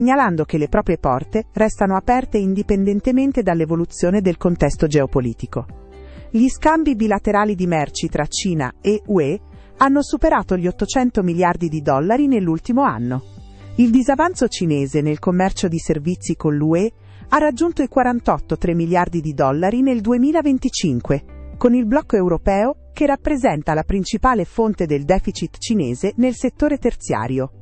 segnalando che le proprie porte restano aperte indipendentemente dall'evoluzione del contesto geopolitico. Gli scambi bilaterali di merci tra Cina e UE hanno superato gli 800 miliardi di dollari nell'ultimo anno. Il disavanzo cinese nel commercio di servizi con l'UE ha raggiunto i 48,3 miliardi di dollari nel 2025, con il blocco europeo che rappresenta la principale fonte del deficit cinese nel settore terziario.